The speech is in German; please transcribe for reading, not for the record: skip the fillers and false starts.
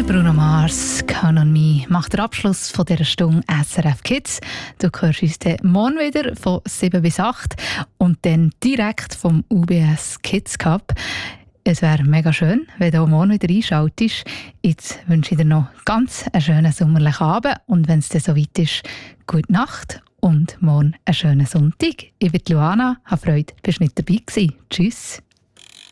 Bruno Mars, «Count on Me» macht den Abschluss von dieser Stunde SRF Kids. Du hörst uns dann morgen wieder von 7 bis 8 und dann direkt vom UBS Kids Cup. Es wäre mega schön, wenn du auch morgen wieder einschaltest. Jetzt wünsche ich dir noch ganz einen schönen sommerlichen Abend und wenn es dann soweit ist, gute Nacht und morgen einen schönen Sonntag. Ich bin Luana, habe Freude, bist mit dabei gewesen. Tschüss.